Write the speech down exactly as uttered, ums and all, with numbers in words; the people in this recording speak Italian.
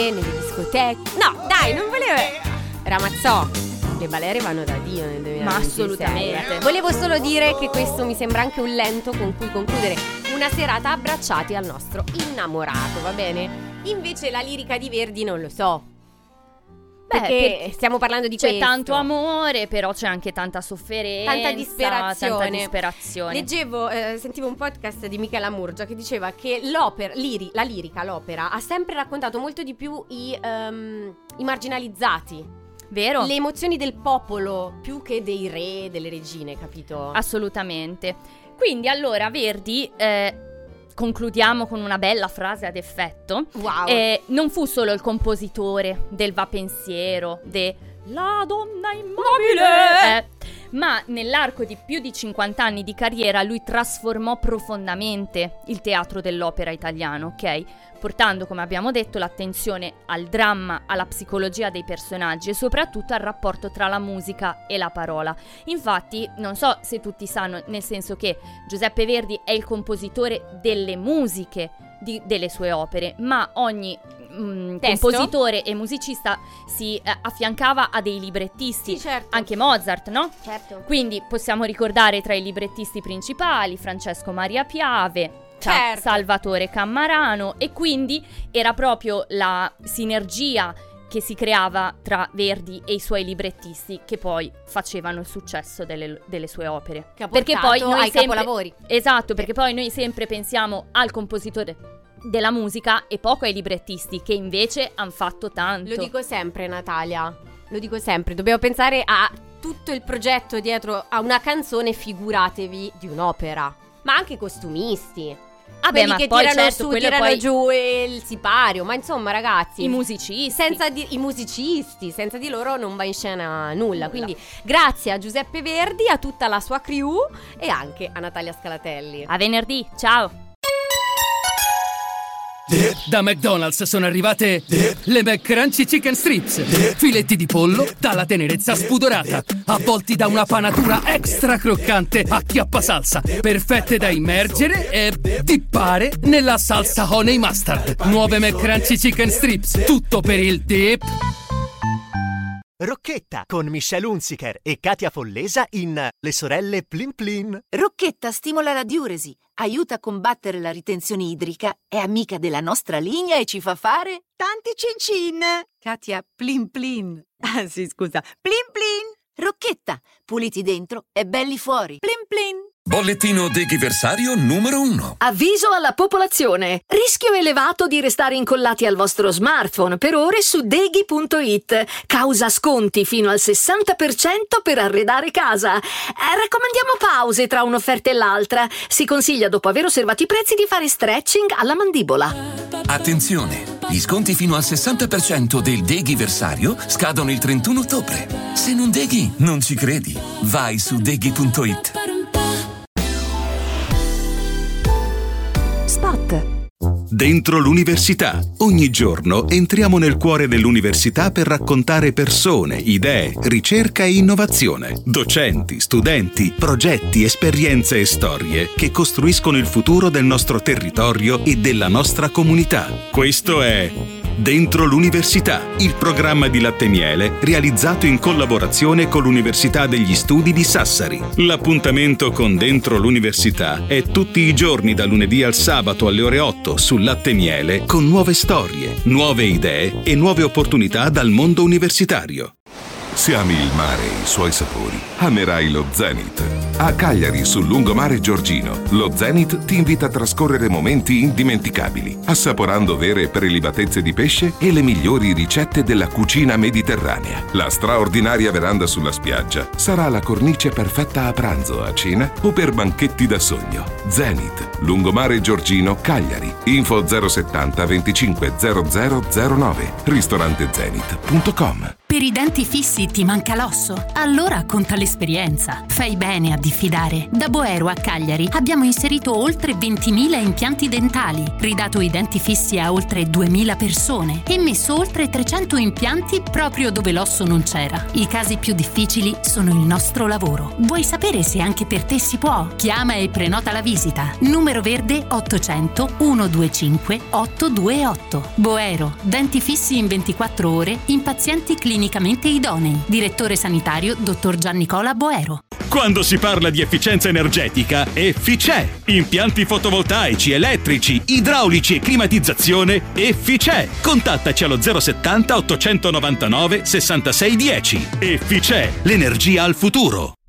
nelle discoteche. No, dai, non volevo. Ramazzotti, le balere vanno da Dio nel duemilaventisei. Ma assolutamente. Volevo solo dire che questo mi sembra anche un lento con cui concludere una serata abbracciati al nostro innamorato, va bene? Invece la lirica di Verdi non lo so. Beh, perché, perché stiamo parlando di c'è questo. tanto amore, però c'è anche tanta sofferenza, Tanta disperazione. tanta disperazione. Leggevo, eh, sentivo un podcast di Michela Murgia che diceva che l'opera, liri, la lirica, l'opera ha sempre raccontato molto di più i, um, i marginalizzati. Vero? Le emozioni del popolo più che dei re, delle regine, capito? Assolutamente. Quindi allora Verdi, eh, concludiamo con una bella frase ad effetto. Wow. Eh, non fu solo il compositore del Va Pensiero, de La donna immobile, eh, ma nell'arco di più di cinquanta anni di carriera lui trasformò profondamente il teatro dell'opera italiano, ok? Portando, come abbiamo detto, l'attenzione al dramma, alla psicologia dei personaggi e soprattutto al rapporto tra la musica e la parola. Infatti, non so se tutti sanno, nel senso che Giuseppe Verdi è il compositore delle musiche di, delle sue opere, ma ogni mh, compositore e musicista si eh, affiancava a dei librettisti, sì, certo. Anche Mozart, no? Certo. Quindi possiamo ricordare tra i librettisti principali Francesco Maria Piave, Certo. Salvatore Cammarano, e quindi era proprio la sinergia che si creava tra Verdi e i suoi librettisti che poi facevano il successo delle, delle sue opere. Che ha perché poi portato noi ai sempre, capolavori. Esatto, perché poi noi sempre pensiamo al compositore della musica e poco ai librettisti che invece hanno fatto tanto. Lo dico sempre, Natalia, lo dico sempre, dobbiamo pensare a tutto il progetto dietro a una canzone, figuratevi di un'opera, ma anche costumisti. Vabbè, quelli ma che poi tirano certo, su, quello tirano poi giù il sipario, ma insomma ragazzi, i musicisti, senza di, i musicisti, senza di loro non va in scena nulla. Quindi grazie a Giuseppe Verdi, a tutta la sua crew e anche a Natalia Scalatelli. A venerdì, ciao! Da McDonald's sono arrivate le McCrunchy Chicken Strips, filetti di pollo dalla tenerezza spudorata, avvolti da una panatura extra croccante a chiappasalsa, perfette da immergere e dippare nella salsa honey mustard. Nuove McCrunchy Chicken Strips, tutto per il dip. Rocchetta con Michelle Hunziker e Katia Follesa in Le sorelle Plin Plin. Rocchetta stimola la diuresi, aiuta a combattere la ritenzione idrica, è amica della nostra linea e ci fa fare tanti cin cin. Katia, plin plin. Ah sì, scusa, plin plin. Rocchetta, puliti dentro e belli fuori. Plin plin. Bollettino deghiversario numero uno. Avviso alla popolazione. Rischio elevato di restare incollati al vostro smartphone per ore su deghi punto it. Causa sconti fino al sessanta per cento per arredare casa. Eh, raccomandiamo pause tra un'offerta e l'altra. Si consiglia, dopo aver osservato i prezzi, di fare stretching alla mandibola. Attenzione! Gli sconti fino al sessanta per cento del deghiversario scadono il trentuno ottobre. Se non deghi, non ci credi. Vai su deghi punto it. Spot. Dentro l'università. Ogni giorno entriamo nel cuore dell'università per raccontare persone, idee, ricerca e innovazione. Docenti, studenti, progetti, esperienze e storie che costruiscono il futuro del nostro territorio e della nostra comunità. Questo è Dentro l'università, il programma di Latte Miele realizzato in collaborazione con l'Università degli Studi di Sassari. L'appuntamento con Dentro l'università è tutti i giorni da lunedì al sabato alle ore otto su Latte Miele, con nuove storie, nuove idee e nuove opportunità dal mondo universitario. Se ami il mare e i suoi sapori, amerai lo Zenith. A Cagliari, sul lungomare Giorgino, lo Zenith ti invita a trascorrere momenti indimenticabili, assaporando vere prelibatezze di pesce e le migliori ricette della cucina mediterranea. La straordinaria veranda sulla spiaggia sarà la cornice perfetta a pranzo, a cena o per banchetti da sogno. Zenith, lungomare Giorgino, Cagliari. Info zero settanta venticinque zero zero zero nove, ristorante zenith punto com. Per i denti fissi ti manca l'osso? Allora conta l'esperienza. Fai bene a diffidare. Da Boero a Cagliari abbiamo inserito oltre ventimila impianti dentali, ridato i denti fissi a oltre duemila persone e messo oltre trecento impianti proprio dove l'osso non c'era. I casi più difficili sono il nostro lavoro. Vuoi sapere se anche per te si può? Chiama e prenota la visita. Numero verde ottocento centododicinque ottocentodventotto. Boero, denti fissi in ventiquattro ore in pazienti clinicamente idonei. Direttore sanitario dottor Giannicola Boero. Quando si parla di efficienza energetica, Efficè. Impianti fotovoltaici, elettrici, idraulici e climatizzazione, Efficè. Contattaci allo zero settanta ottocentonovantanove sessantasei dieci. Efficè, l'energia al futuro.